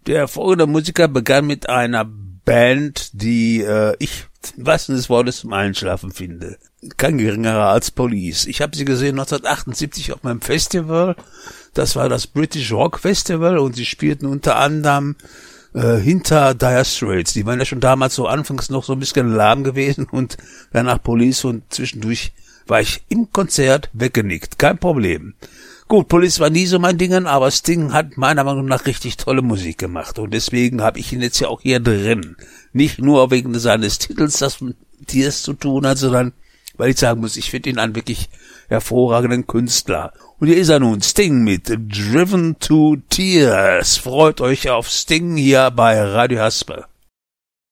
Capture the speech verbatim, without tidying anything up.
Der folgende Musiker begann mit einer Band, die äh, ich im wahrsten Sinne des Wortes zum Einschlafen finde. Kein geringerer als Police. Ich habe sie gesehen neunzehnhundertachtundsiebzig auf meinem Festival. Das war das British Rock Festival und sie spielten unter anderem äh, hinter Dire Straits. Die waren ja schon damals so anfangs noch so ein bisschen lahm gewesen und danach Police und zwischendurch war ich im Konzert weggenickt. Kein Problem. Gut, Police war nie so mein Ding, aber Sting hat meiner Meinung nach richtig tolle Musik gemacht und deswegen habe ich ihn jetzt ja auch hier drin. Nicht nur wegen seines Titels, das mit Tears zu tun hat, sondern weil ich sagen muss, ich finde ihn einen wirklich hervorragenden Künstler. Und hier ist er nun, Sting mit Driven to Tears. Freut euch auf Sting hier bei Radio Haspe.